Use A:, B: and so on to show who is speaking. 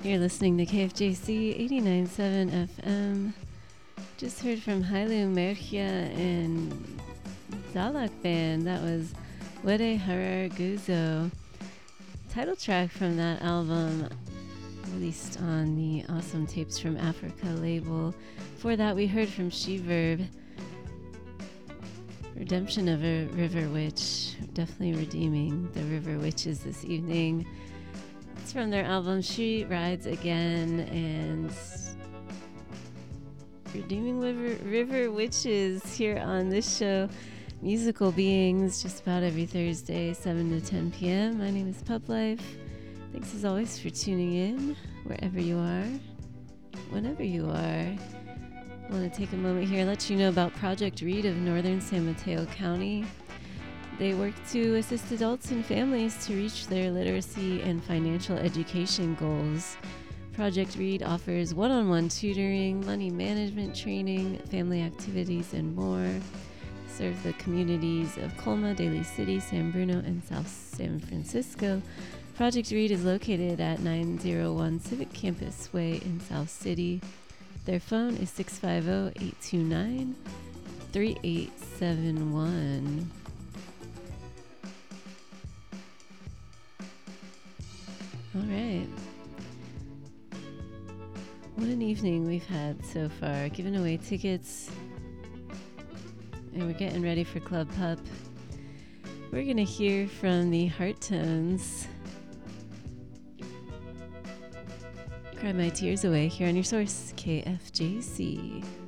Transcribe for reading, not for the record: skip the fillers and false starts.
A: You're listening to KFJC 89.7 FM. Just heard from Hailu Merchia and Zalak Band. That was Wede Harar Guzo. Title track from that album, released on the Awesome Tapes from Africa label. Before that, we heard from She-Verb, Redemption of a River Witch. Definitely redeeming the River Witches this evening. It's from their album She Rides Again, and redeeming river witches here on this show, Musical Beings, just about every Thursday, 7 to 10 p.m. My name is Pup Life. Thanks as always for tuning in, wherever you are, whenever you are. I want to take a moment here and let you know about Project Read of Northern San Mateo County. They work to assist adults and families to reach their literacy and financial education goals. Project Read offers one-on-one tutoring, money management training, family activities, and more. Serve the communities of Colma, Daly City, San Bruno, and South San Francisco. Project Read is located at 901 Civic Campus Way in South City. Their phone is 650-829-3871. All right. What an evening we've had so far. Giving away tickets. And we're getting ready for Club Pup. We're going to hear from the Heart Tones. Cry My Tears Away here on your source, KFJC.